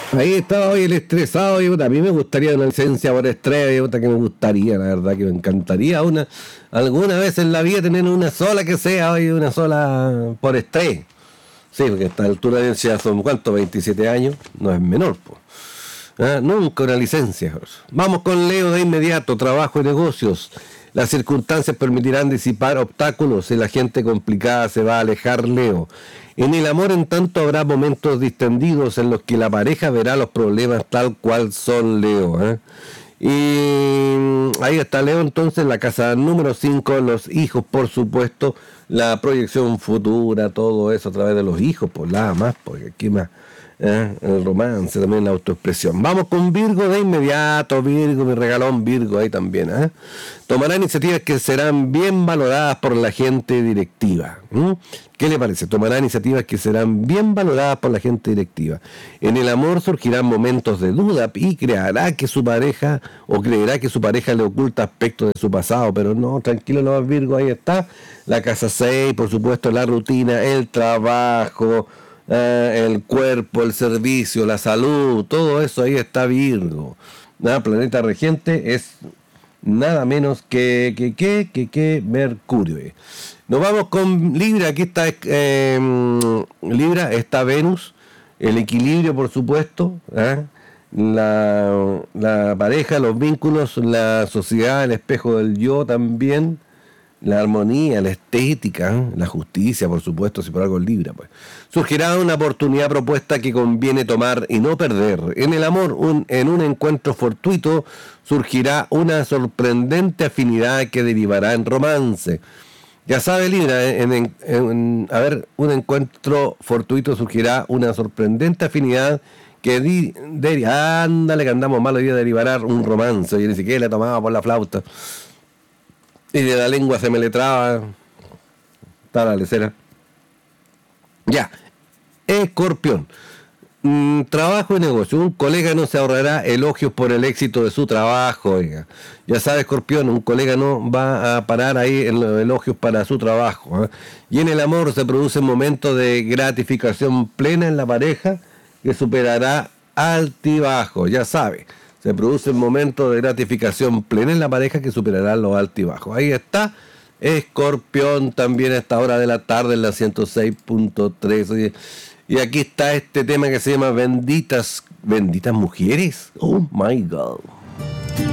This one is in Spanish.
Ahí estaba hoy el estresado y puta, a mí me gustaría una licencia por estrés, y puta, que me gustaría, la verdad que me encantaría alguna vez en la vida tener una sola que sea hoy, una sola por estrés. Sí, porque a esta altura ya son ¿cuántos? 27 años, no es menor, pues. Nunca una licencia. Vamos con Leo de inmediato, trabajo y negocios. Las circunstancias permitirán disipar obstáculos y la gente complicada se va a alejar, Leo. En el amor, en tanto, habrá momentos distendidos en los que la pareja verá los problemas tal cual son, Leo. Y ahí está Leo, entonces, la casa número 5, los hijos, por supuesto, la proyección futura, todo eso a través de los hijos, pues nada más, porque aquí más. El romance, también la autoexpresión. Vamos con Virgo de inmediato, Virgo, mi regalón Virgo ahí también. Tomará iniciativas que serán bien valoradas por la gente directiva. ¿Qué le parece? Tomará iniciativas que serán bien valoradas por la gente directiva. En el amor surgirán momentos de duda y creerá que su pareja le oculta aspectos de su pasado, pero no, tranquilo, no, Virgo, ahí está. La casa 6, por supuesto, la rutina, el trabajo, el cuerpo, el servicio, la salud, todo eso ahí está Virgo. Planeta regente es nada menos que Mercurio. Nos vamos con Libra, aquí está Libra, está Venus, el equilibrio por supuesto, la pareja, los vínculos, la sociedad, el espejo del yo también. La armonía, la estética, la justicia, por supuesto, si por algo es Libra, pues. Surgirá una oportunidad propuesta que conviene tomar y no perder. En el amor, en un encuentro fortuito, surgirá una sorprendente afinidad que derivará en romance. Ya sabe, Libra, un encuentro fortuito surgirá una sorprendente afinidad que ándale, que andamos mal hoy día, derivará un romance. Yo ni siquiera le tomaba por la flauta. Y de la lengua se me le traba. Está la lecera. Ya. Escorpión. Trabajo y negocio. Un colega no se ahorrará elogios por el éxito de su trabajo. Oiga. Ya sabe, Escorpión, un colega no va a parar ahí en los elogios para su trabajo. Y en el amor se produce un momento de gratificación plena en la pareja que superará altibajos. Ya sabe. Se produce un momento de gratificación plena en la pareja que superará los altibajos. Ahí está, Escorpión, también a esta hora de la tarde en la 106.3. Y aquí está este tema que se llama Benditas Mujeres. Oh my God.